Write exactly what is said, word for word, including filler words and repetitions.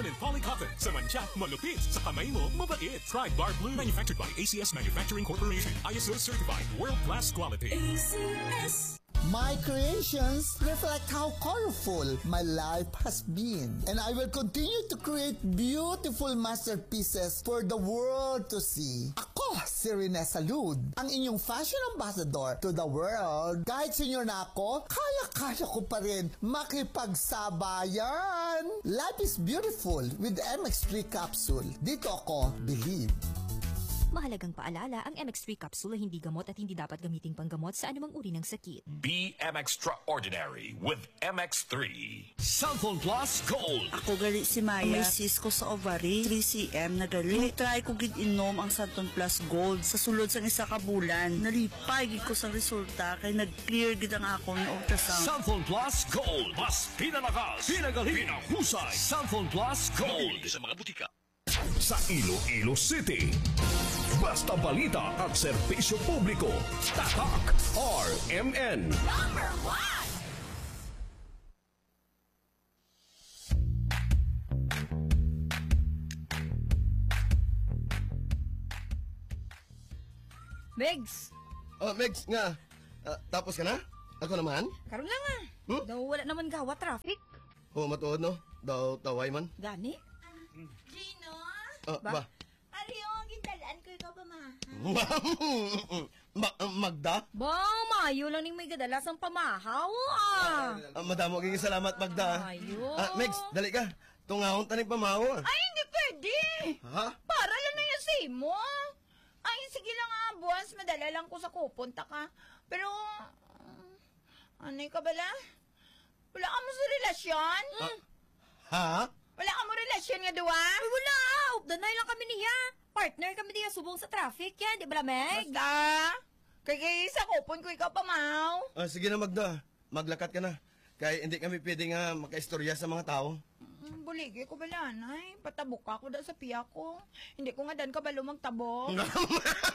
And polycotton. Sa mancha, malupit. Sa kamay mo, mabait. Try Bar Blue. Manufactured by A C S Manufacturing Corporation. I S O certified. World-class quality. A C S. My creations reflect how colorful my life has been. And I will continue to create beautiful masterpieces for the world to see. Ako, si Rene Salud, ang inyong fashion ambassador to the world. Kahit senior na ako, kaya-kaya ko pa rin makipagsabayan. Life is beautiful with M X three capsule. Dito ako believe. Mahalagang paalala, ang M X three capsule ay hindi gamot at hindi dapat gamiting panggamot sa anumang uri ng sakit. Be M Extraordinary with M X three. Cellphone Plus Gold. Ako gali si Maya. May sis ko sa ovary, three centimeters na gali. Try ko gid inom ang Santon Plus Gold sa sulod sang isa ka bulan. Nalipay gid ko sa resulta kay nag-clear gid ang akong ultrasound. Cellphone Plus Gold. Mas pinalakas, pinagaling, pinahusay. Cellphone Plus Gold. Sa mga butika. Sa Iloilo City. Basta balita at serbisyo publiko. Tatak R M N. Number one! Megs! Oh, Megs nga. Ah, tapos ka na? Ako naman? Karoon lang ah. Hmm? Daw wala naman gawa traffic. Oh, matuod no? Daw taway man. Gani? Gino? Ah, Ba? ba? Ariyo, gindalaan ko ikaw pa, ma. Ma- Magda? Ba, mayo lang ning may gadalasang pamahaw ah. Ah, madamo kang salamat, Magda. Ayo. Ah, Megs, dali ka. Tungahon tanig pamaho. Ay, hindi pwede. Ha? Para lang na yung say mo. Ay, sige lang ah, buwas. Madala lang ko sa kupunta ka. Pero, uh, anay ka bala? Wala ka mo sa relasyon? Ah, ha? Wala ka mo relasyon nga duwa? Ay, wala. Updanay lang kami niya. Partner kami niya subong sa traffic yan. Di ba, Meg? Basta. Kay kay sa kupon ko ikaw pamaw. Ah, sige na, Magda. Maglakat ka na. Kaya hindi kami pwede nga makaistorya sa mga tao. Mm, buligi ko bala, nay. Patabok ako da sa piya ko. Hindi ko nga dan ka balo magtabok.